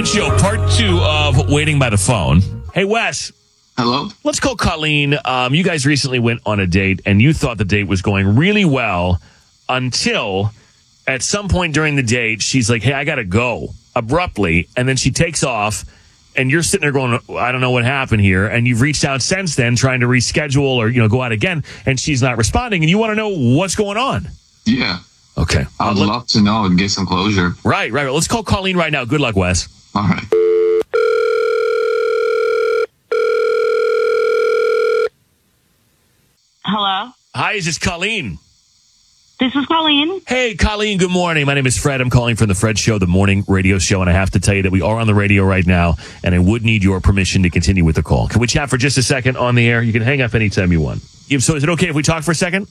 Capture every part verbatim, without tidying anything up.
Show part two of Waiting by the Phone. Hey, Wes. Hello? Let's call Colleen. Um, you guys recently went on a date, and you thought the date was going really well until at some point during the date, she's like, hey, I got to go abruptly. And then she takes off, and you're sitting there going, I don't know what happened here. And you've reached out since then trying to reschedule or, you know, go out again, and she's not responding, and you want to know what's going on. Yeah. Okay. I'd Uh, let- love to know and get some closure. Right, right. Let's call Colleen right now. Good luck, Wes. All right. Hello? Hi, is this Colleen? This is Colleen. Hey, Colleen, good morning. My name is Fred. I'm calling from the Fred Show, the morning radio show, and I have to tell you that we are on the radio right now, and I would need your permission to continue with the call. Can we chat for just a second on the air? You can hang up anytime you want. So is it okay if we talk for a second?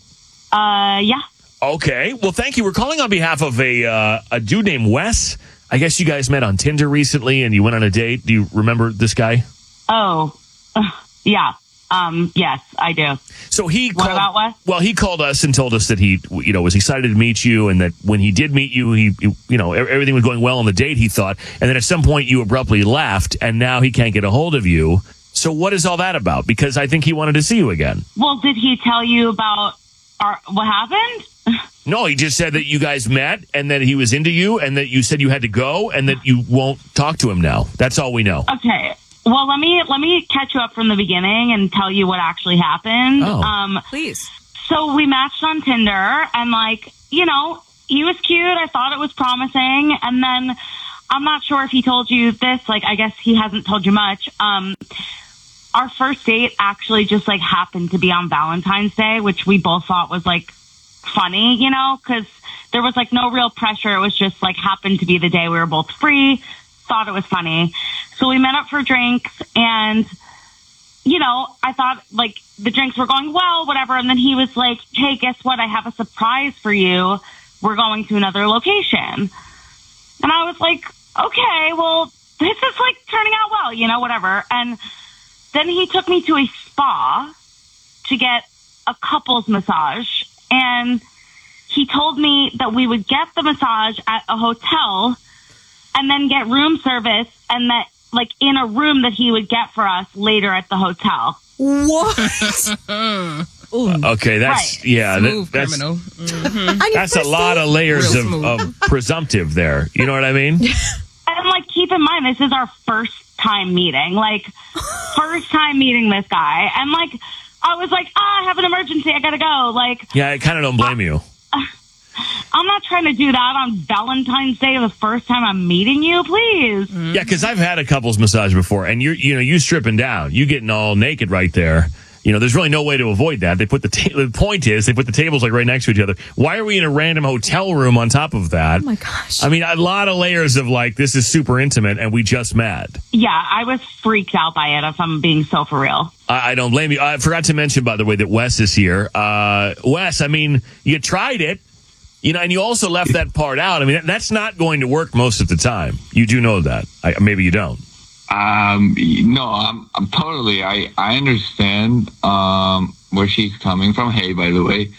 Uh, yeah. Okay. Well, thank you. We're calling on behalf of a uh, a dude named Wes. I guess you guys met on Tinder recently, and you went on a date. Do you remember this guy? Oh, uh, yeah. Um, yes, I do. So he What called, about Wes? Well, he called us and told us that he, you know, was excited to meet you, and that when he did meet you, he, he you know, everything was going well on the date, he thought, and then at some point you abruptly left, and now he can't get a hold of you. So what is all that about? Because I think he wanted to see you again. Well, did he tell you about our, what happened? No, he just said that you guys met, and that he was into you, and that you said you had to go, and that you won't talk to him now. That's all we know. Okay. Well, let me let me catch you up from the beginning and tell you what actually happened. Oh. Um, Please. so we matched on Tinder, and like, you know, he was cute. I thought it was promising, and then I'm not sure if he told you this. Like, I guess he hasn't told you much. Um, our first date actually just like happened to be on Valentine's Day, which we both thought was like funny, you know, because there was like no real pressure. It was just like happened to be the day we were both free. Thought it was funny. So we met up for drinks, and, you know, I thought like the drinks were going well, whatever. And then he was like, hey, guess what? I have a surprise for you. We're going to another location. And I was like, okay, well, this is like turning out well, you know, whatever. And then he took me to a spa to get a couples massage. And he told me that we would get the massage at a hotel and then get room service, and that like in a room that he would get for us later at the hotel. What? Okay, that's, Right. yeah, that, Smooth that's, criminal. that's a lot of layers Real of, smooth. of presumptive there. You know what I mean? And like, keep in mind, this is our first time meeting, like first time meeting this guy. And like, I was like, ah, I have an emergency. I gotta go. Like, Yeah, I kind of don't blame you. I'm not trying to do that on Valentine's Day, the first time I'm meeting you, please. Yeah, because I've had a couples massage before, and you're, you know, you stripping down, you getting all naked right there. You know, there's really no way to avoid that. They put the ta- the point is they put the tables like right next to each other. Why are we in a random hotel room on top of that? Oh my gosh. I mean, a lot of layers of like this is super intimate, and we just met. Yeah, I was freaked out by it, if I'm being so for real. I, I don't blame you. I forgot to mention, by the way, that Wes is here. Uh, Wes, I mean, you tried it. You know, and you also left that part out. I mean, that's not going to work most of the time. You do know that. I, maybe you don't. Um, no, I'm, I'm totally, I, I understand, um, where she's coming from. Hey, by the way.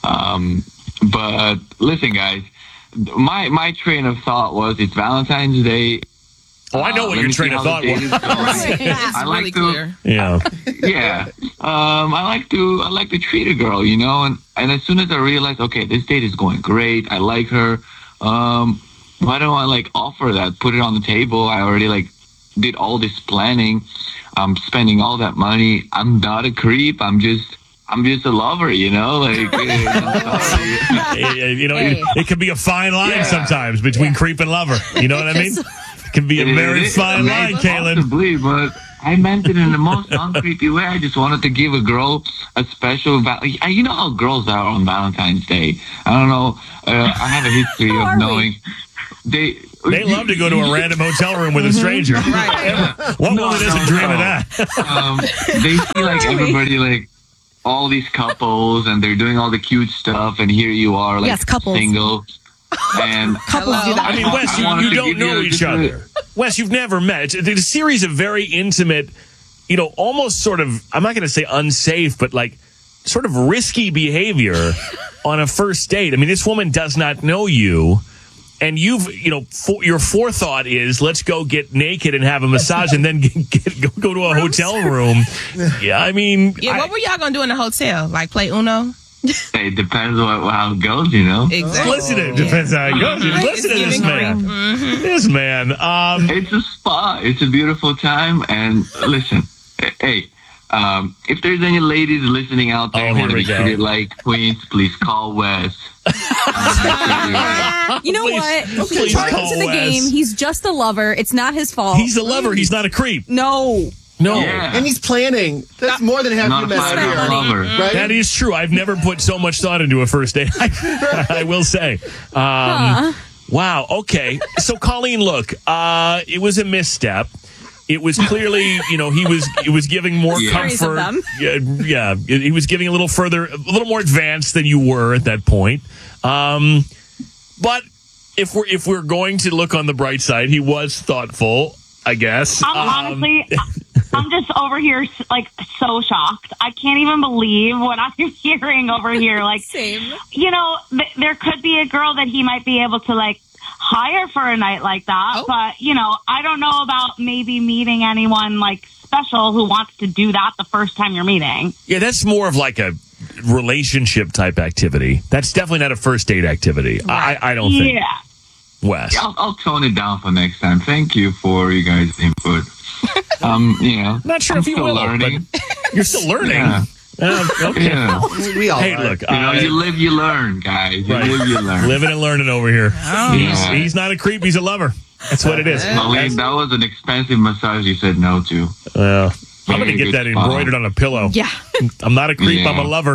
Um, but listen, guys, my, my train of thought was it's Valentine's Day. Oh, I know Uh, what let your me train see of how thought the date was. is going. It's I like really to- clear. Yeah. Yeah. Um, I like to, I like to treat a girl, you know, and, and as soon as I realized, okay, this date is going great. I like her. Um, why don't I like offer that, put it on the table? I already like did all this planning. I'm spending all that money. I'm not a creep. I'm just, I'm just a lover, you know, like, eh, I'm sorry. Eh, you know, Hey. it, it can be a fine line Yeah. sometimes between creep and lover. You know what I mean? It can be a very It is- fine maybe line, Kaylin. Possibly, but I meant it in the most uncreepy way. I just wanted to give a girl a special val- You know how girls are on Valentine's Day. I don't know. Uh, I have a history How of are we? knowing they. They love to go to a random hotel room with a stranger. Right. What No, woman doesn't no, dream of no. that? Um, they see like everybody like all these couples and they're doing all the cute stuff, and here you are like Yes, couples. single. And Couples do that. I mean, Wes, you, I wanted you to don't give know you each just a- other. Wes, you've never met. It's, it's a series of very intimate, you know, almost sort of, I'm not going to say unsafe, but like sort of risky behavior on a first date. I mean, this woman does not know you. and you've, you know, for, your forethought is let's go get naked and have a massage and then get, get, go, go to a hotel room. Yeah, I mean. Yeah, I, what were y'all going to do in the hotel? Like play Uno? It depends on how it goes, you know. Exactly. Listen, it depends how it goes. Right, Listen to it's this giving man. cream. Mhm. This man. Um, It's a spa. It's a beautiful time. And listen, hey, um, if there's any ladies listening out there Oh, who here want to we be go. treated like queens, please call Wes. You know Please- what? please Part call into the Wes. game. He's just a lover. It's not his fault. he's a lover. He's not a creep. no. No. Yeah. And he's planning. That's more than half Not the a mess five-year here. lover. Right? That is true. I've never put so much thought into a first date. I, I will say. Um, Wow. Okay. So, Colleen, look, uh, it was a misstep. It was clearly, you know, he was it was giving more Yeah. Series of comfort. them. Yeah, yeah. He was giving a little further, a little more advanced than you were at that point. Um, but if we're if we're going to look on the bright side, he was thoughtful, I guess. I'm Um, honestly, I'm just over here like so shocked. I can't even believe what I'm hearing over here. Like, Same. you know, th- there could be a girl that he might be able to like hire for a night like that. Oh. But, you know, I don't know about maybe meeting anyone like special who wants to do that the first time you're meeting. Yeah, that's more of like a relationship type activity. That's definitely not a first date activity. I, I don't think. Yeah. Wes. I'll, I'll tone it down for next time. Thank you for you guys' input. Um, you know, Not sure I'm if you still will, learning. but you're still learning. Yeah. Uh, okay. Yeah. We all Hey, are. look, You know, uh, you live, you learn, guys. You Right. live, you learn. living and learning over here. Oh, he's, yeah. he's not a creep. He's a lover. That's what it is. Colleen, that was an expensive massage you said no to. Uh, I'm going to Very get good that spot. embroidered on a pillow. Yeah. I'm not a creep. Yeah. I'm a lover.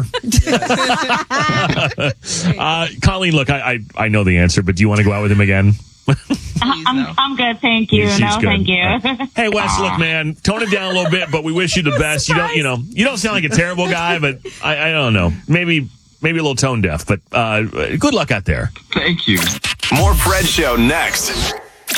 uh, Colleen, look, I, I I know the answer, but do you want to go out with him again? I'm, though. I'm good. Thank you. She's no, good. thank you. All right. Hey, Wes, look, man, tone it down a little bit, but we wish you the best. You don't, you know, you don't sound like a terrible guy, but I, I don't know, maybe maybe a little tone deaf, but uh, good luck out there. Thank you. More Fred Show next.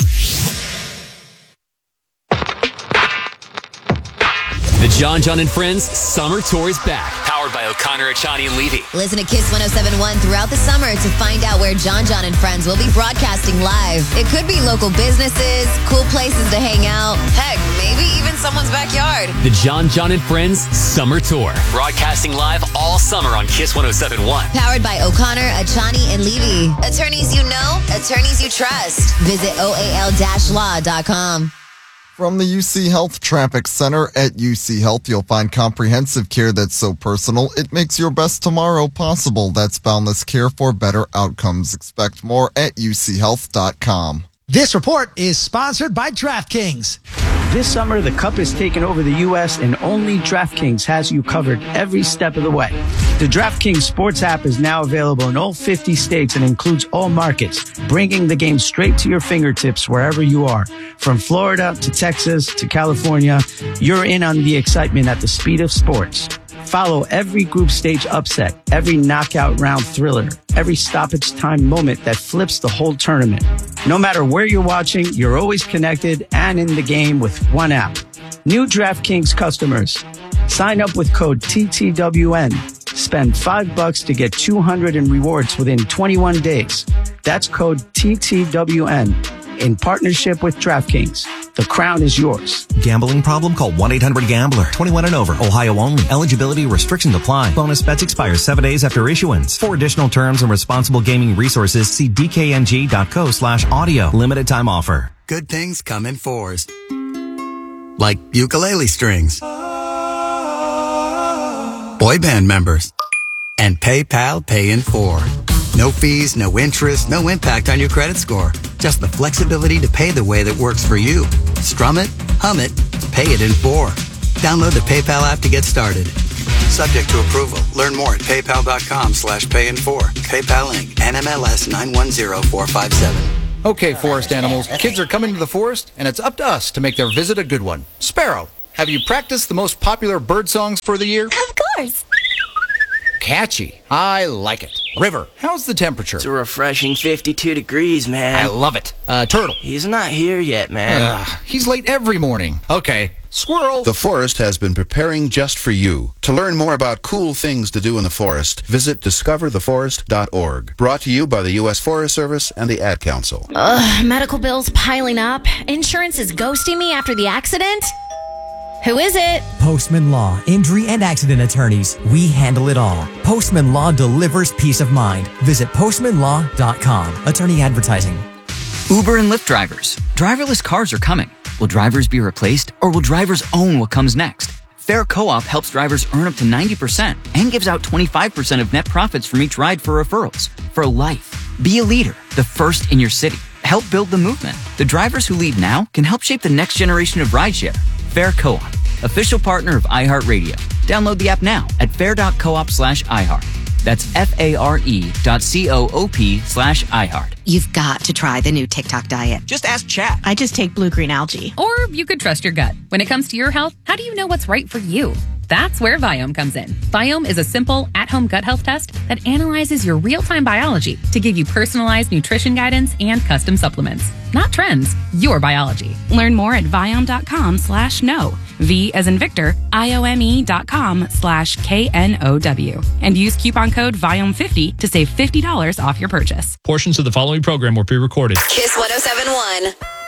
The John John and Friends Summer Tour is back. Powered by O'Connor, Achani, and Levy. Listen to Kiss one oh seven point one throughout the summer to find out where John John and Friends will be broadcasting live. It could be local businesses, cool places to hang out, heck, maybe even someone's backyard. The John John and Friends Summer Tour. Broadcasting live all summer on Kiss one oh seven point one. Powered by O'Connor, Achani, and Levy. Attorneys you know, attorneys you trust. Visit O A L law dot com. From the U C Health Traffic Center at U C Health, you'll find comprehensive care that's so personal, it makes your best tomorrow possible. That's boundless care for better outcomes. Expect more at U C health dot com. This report is sponsored by DraftKings. This summer, the Cup has taken over the U S and only DraftKings has you covered every step of the way. The DraftKings Sports app is now available in all fifty states and includes all markets, bringing the game straight to your fingertips wherever you are. From Florida to Texas to California, you're in on the excitement at the speed of sports. Follow every group stage upset, every knockout round thriller, every stoppage time moment that flips the whole tournament. No matter where you're watching, you're always connected and in the game with one app. New DraftKings customers, sign up with code T T W N. Spend five bucks to get two hundred in rewards within twenty-one days. That's code T T W N. In partnership with DraftKings. The crown is yours. Gambling problem? Call one eight hundred gambler. twenty-one and over. Ohio only. Eligibility restrictions apply. Bonus bets expire seven days after issuance. For additional terms and responsible gaming resources, see d k n g dot co slash audio. Limited time offer. Good things come in fours. Like ukulele strings. Boy band members. And PayPal Pay in four. No fees, no interest, no impact on your credit score. Just the flexibility to pay the way that works for you. Strum it, hum it, pay it in four. Download the PayPal app to get started. Subject to approval. Learn more at paypal.com slash pay in four. PayPal Incorporated. N M L S nine one zero four five seven. Okay, forest animals. Kids are coming to the forest, and it's up to us to make their visit a good one. Sparrow, have you practiced the most popular bird songs for the year? Of course. Catchy. I like it. River, how's the temperature? It's a refreshing fifty-two degrees, man. I love it. Uh, Turtle. He's not here yet, man. Uh, he's late every morning. Okay, Squirrel! The forest has been preparing just for you. To learn more about cool things to do in the forest, visit discover the forest dot org. Brought to you by the U S Forest Service and the Ad Council. Ugh, medical bills piling up. Insurance is ghosting me after the accident. Who is it? Postman Law, injury and accident attorneys. We handle it all. Postman Law delivers peace of mind. Visit postman law dot com. Attorney advertising. Uber and Lyft drivers. Driverless cars are coming. Will drivers be replaced, or will drivers own what comes next? Fair Co-op helps drivers earn up to ninety percent and gives out twenty-five percent of net profits from each ride for referrals. For life. Be a leader, the first in your city. Help build the movement. The drivers who lead now can help shape the next generation of rideshare. Fair Co-op, official partner of iHeartRadio. Download the app now at fair dot coop slash iHeart. That's F-A-R-E dot C-O-O-P slash iHeart. You've got to try the new TikTok diet. Just ask chat. I just take blue-green algae. Or you could trust your gut. When it comes to your health, how do you know what's right for you? That's where Viome comes in. Viome is a simple, at-home gut health test that analyzes your real-time biology to give you personalized nutrition guidance and custom supplements. Not trends, your biology. Learn more at Viome.com slash no. V as in Victor, I-O-M-E dot com slash K-N-O-W. And use coupon code Viome fifty to save fifty dollars off your purchase. Portions of the following program were pre-recorded. Kiss one oh seven point one.